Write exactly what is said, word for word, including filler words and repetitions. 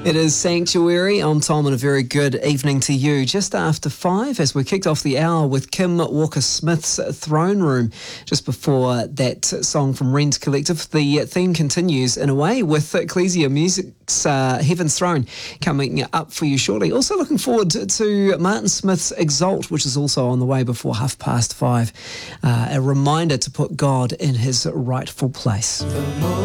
It is Sanctuary. I'm Tom and a very good evening to you. Just after five as we kicked off the hour with Kim Walker-Smith's Throne Room. Just before that song from Rent Collective, the theme continues in a way with Ecclesia Music's uh, Heaven's Throne coming up for you shortly. Also looking forward to Martin Smith's Exalt, which is also on the way before half past five. Uh, a reminder to put God in his rightful place.